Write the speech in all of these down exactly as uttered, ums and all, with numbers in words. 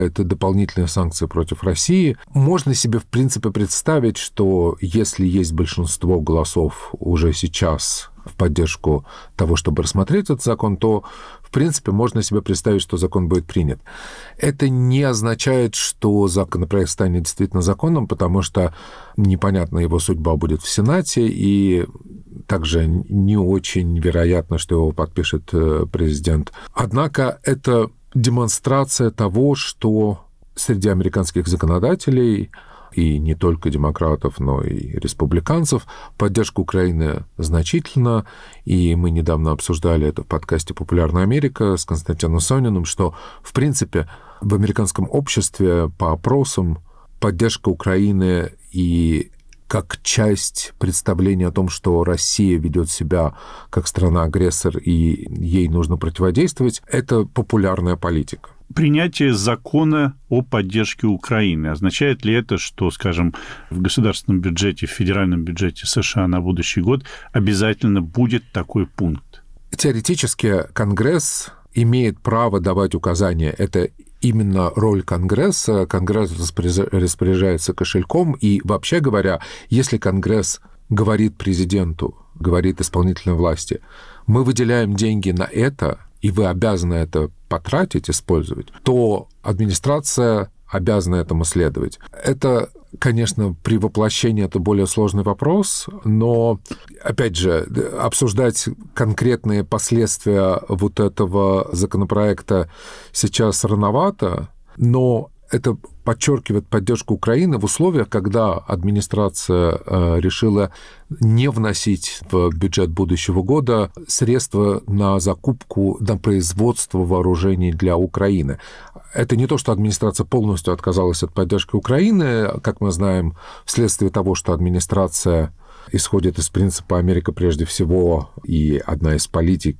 это дополнительные санкции против России. Можно себе, в принципе, представить, что если есть большинство голосов уже сейчас в поддержку того, чтобы рассмотреть этот закон, то, в принципе, можно себе представить, что закон будет принят. Это не означает, что законопроект станет действительно законом, потому что непонятно, его судьба будет в Сенате, и также не очень вероятно, что его подпишет президент. Однако это демонстрация того, что среди американских законодателей, и не только демократов, но и республиканцев, поддержка Украины значительна, и мы недавно обсуждали это в подкасте «Популярная Америка» с Константином Сониным, что, в принципе, в американском обществе по опросам поддержка Украины и как часть представления о том, что Россия ведет себя как страна-агрессор и ей нужно противодействовать, это популярная политика. Принятие закона о поддержке Украины, означает ли это, что, скажем, в государственном бюджете, в федеральном бюджете США на будущий год обязательно будет такой пункт? Теоретически Конгресс имеет право давать указания. Это именно роль Конгресса. Конгресс распоряжается кошельком, и, вообще говоря, если Конгресс говорит президенту, говорит исполнительной власти, мы выделяем деньги на это, и вы обязаны это потратить, использовать, то администрация обязана этому следовать. Это, конечно, при воплощении это более сложный вопрос, но, опять же, обсуждать конкретные последствия вот этого законопроекта сейчас рановато, но это подчеркивает поддержку Украины в условиях, когда администрация решила не вносить в бюджет будущего года средства на закупку, на производство вооружений для Украины. Это не то, что администрация полностью отказалась от поддержки Украины, как мы знаем, вследствие того, что администрация исходит из принципа «Америка прежде всего», и одна из политик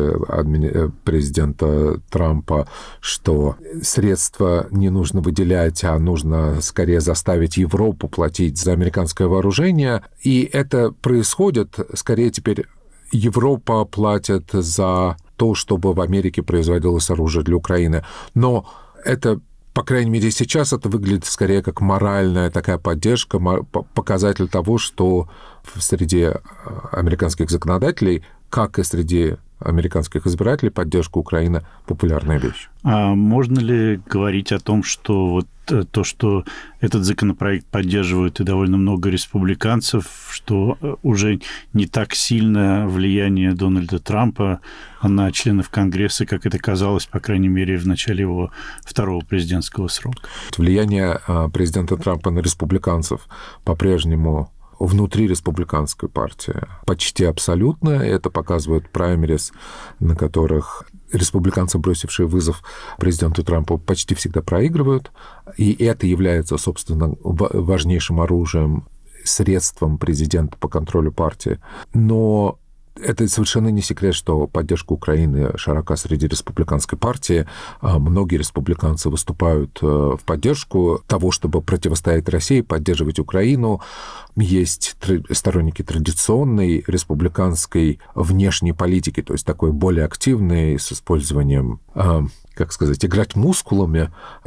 президента Трампа, что средства не нужно выделять, а нужно скорее заставить Европу платить за американское вооружение. И это происходит, скорее теперь Европа платит за то, чтобы в Америке производилось оружие для Украины. Но это, по крайней мере, сейчас это выглядит скорее как моральная такая поддержка, показатель того, что среди американских законодателей, как и среди американских избирателей, поддержка Украины – популярная вещь. А можно ли говорить о том, что вот то, что этот законопроект поддерживают и довольно много республиканцев, что уже не так сильно влияние Дональда Трампа на членов Конгресса, как это казалось, по крайней мере, в начале его второго президентского срока? Влияние президента Трампа на республиканцев по-прежнему внутри республиканской партии почти абсолютно. Это показывают праймерис, на которых республиканцы, бросившие вызов президенту Трампу, почти всегда проигрывают. И это является, собственно, важнейшим оружием, средством президента по контролю партии. Но это совершенно не секрет, что поддержка Украины широка среди республиканской партии. Многие республиканцы выступают в поддержку того, чтобы противостоять России, поддерживать Украину. Есть сторонники традиционной республиканской внешней политики, то есть такой более активной, с использованием, как сказать, играть мускулами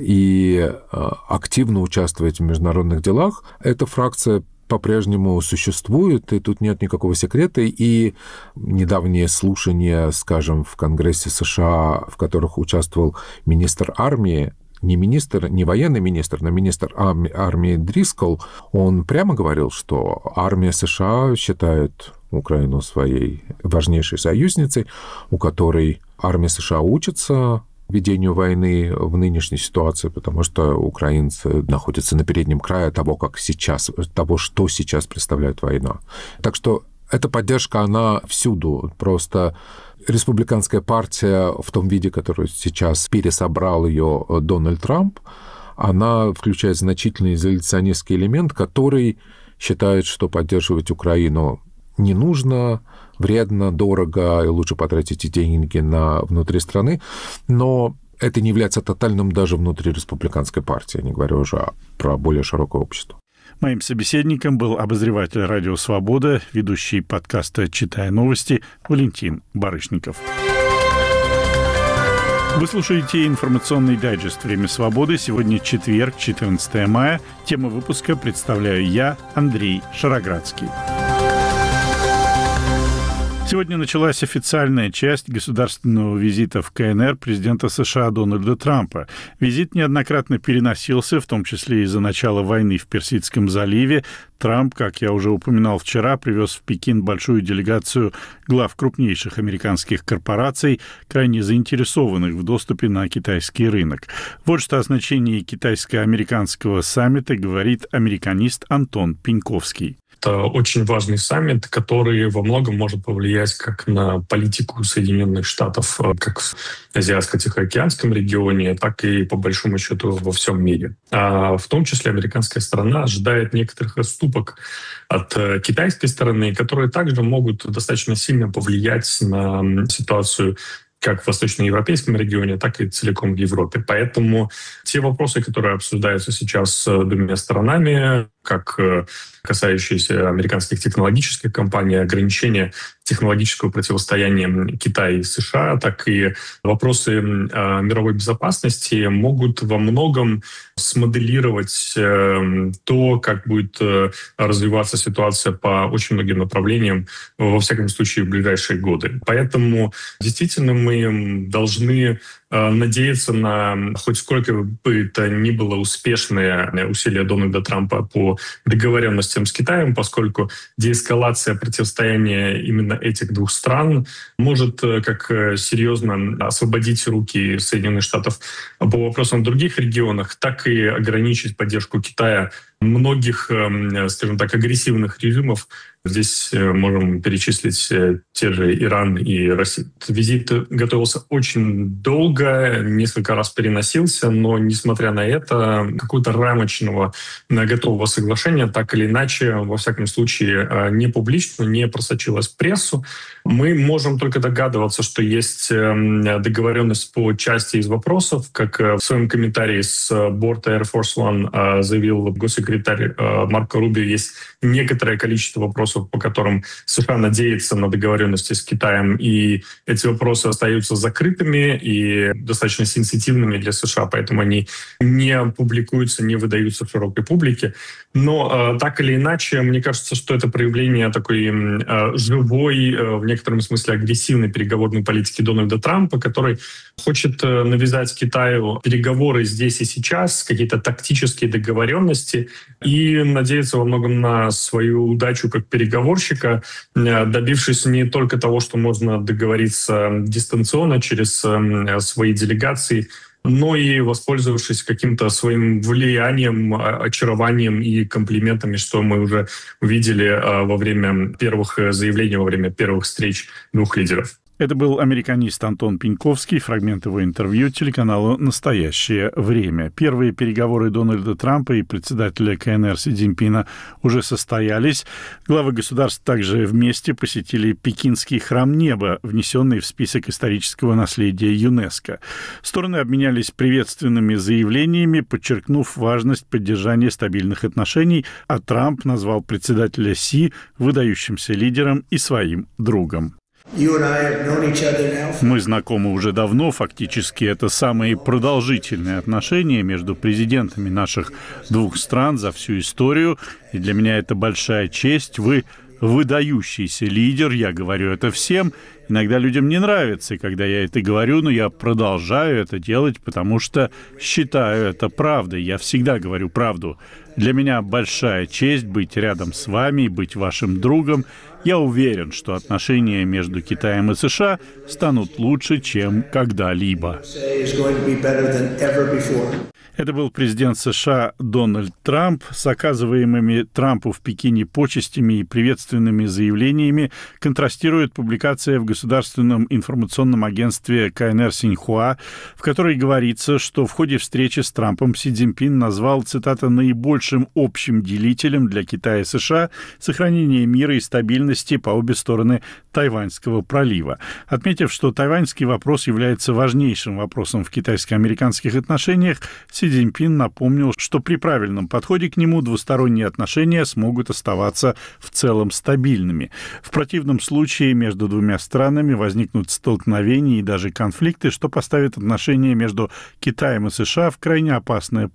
и активно участвовать в международных делах. Эта фракция по-прежнему существует, и тут нет никакого секрета. И недавние слушания, скажем, в Конгрессе США, в которых участвовал министр армии, не министр, не военный министр, но министр армии Дрискол, он прямо говорил, что армия США считает Украину своей важнейшей союзницей, у которой армия США учится ведению войны в нынешней ситуации, потому что украинцы находятся на переднем крае того, как сейчас, того, что сейчас представляет война. Так что эта поддержка, она всюду. Просто республиканская партия в том виде, который сейчас пересобрал ее Дональд Трамп, она включает значительный изоляционистский элемент, который считает, что поддерживать Украину не нужно, вредно, дорого, и лучше потратить эти деньги на внутри страны, но это не является тотальным даже внутри республиканской партии, не говоря уже про более широкое общество. Моим собеседником был обозреватель «Радио Свобода», ведущий подкаста «Читая новости» Валентин Барышников. Вы слушаете информационный дайджест «Время свободы». Сегодня четверг, четырнадцатое мая. Тему выпуска представляю я, Андрей Шароградский. Сегодня началась официальная часть государственного визита в КНР президента США Дональда Трампа. Визит неоднократно переносился, в том числе из-за начала войны в Персидском заливе. Трамп, как я уже упоминал вчера, привез в Пекин большую делегацию глав крупнейших американских корпораций, крайне заинтересованных в доступе на китайский рынок. Вот что о значении китайско-американского саммита говорит американист Антон Пеньковский. Это очень важный саммит, который во многом может повлиять как на политику Соединенных Штатов, как в Азиатско-Тихоокеанском регионе, так и, по большому счету, во всем мире. А в том числе американская сторона ожидает некоторых отступок от китайской стороны, которые также могут достаточно сильно повлиять на ситуацию как в восточноевропейском регионе, так и целиком в Европе. Поэтому те вопросы, которые обсуждаются сейчас двумя сторонами, как касающиеся американских технологических компаний, ограничения технологического противостояния Китая и США, так и вопросы мировой безопасности могут во многом смоделировать то, как будет развиваться ситуация по очень многим направлениям, во всяком случае, в ближайшие годы. Поэтому действительно мы должны надеяться на хоть сколько бы то ни было успешные усилия Дональда Трампа по договоренностям с Китаем, поскольку деэскалация противостояния именно этих двух стран может как серьезно освободить руки Соединенных Штатов по вопросам в других регионах, так и ограничить поддержку Китая многих, скажем так, агрессивных режимов. Здесь можем перечислить те же Иран и Россию. Визит готовился очень долго, несколько раз переносился, но, несмотря на это, какого-то рамочного готового соглашения, так или иначе, во всяком случае, не публично, не просочилось в прессу. Мы можем только догадываться, что есть договоренность по части из вопросов, как в своем комментарии с борта Air Force One заявил госсекретарь Марко Рубио, есть некоторое количество вопросов, по которым США надеется на договоренности с Китаем, и эти вопросы остаются закрытыми и достаточно сенситивными для США, поэтому они не публикуются, не выдаются в широкой публике. Но э, так или иначе, мне кажется, что это проявление такой э, живой, э, в некотором смысле агрессивной переговорной политики Дональда Трампа, который хочет э, навязать Китаю переговоры здесь и сейчас, какие-то тактические договоренности, и надеется во многом на свою удачу как переговорщика, э, добившись не только того, что можно договориться дистанционно через э, свои делегации, но и воспользовавшись каким-то своим влиянием, очарованием и комплиментами, что мы уже увидели во время первых заявлений, во время первых встреч двух лидеров. Это был американист Антон Пеньковский, фрагмент его интервью телеканалу «Настоящее время». Первые переговоры Дональда Трампа и председателя КНР Си Цзиньпина уже состоялись. Главы государств также вместе посетили Пекинский храм неба, внесенный в список исторического наследия ЮНЕСКО. Стороны обменялись приветственными заявлениями, подчеркнув важность поддержания стабильных отношений, а Трамп назвал председателя Си выдающимся лидером и своим другом. Мы знакомы уже давно, фактически это самые продолжительные отношения между президентами наших двух стран за всю историю, и для меня это большая честь. Вы выдающийся лидер, я говорю это всем. Иногда людям не нравится, когда я это говорю, но я продолжаю это делать, потому что считаю это правдой. Я всегда говорю правду. Для меня большая честь быть рядом с вами и быть вашим другом. Я уверен, что отношения между Китаем и США станут лучше, чем когда-либо. Это был президент США Дональд Трамп. С оказываемыми Трампу в Пекине почестями и приветственными заявлениями контрастирует публикация в Государственном информационном агентстве КНР Синьхуа, в которой говорится, что в ходе встречи с Трампом Си Цзиньпин назвал, цитата, «наибольшим общим делителем для Китая и США сохранение мира и стабильности по обе стороны Тайваньского пролива», отметив, что тайваньский вопрос является важнейшим вопросом в китайско-американских отношениях. Си Си Цзиньпин напомнил, что при правильном подходе к нему двусторонние отношения смогут оставаться в целом стабильными. В противном случае между двумя странами возникнут столкновения и даже конфликты, что поставит отношения между Китаем и США в крайне опасное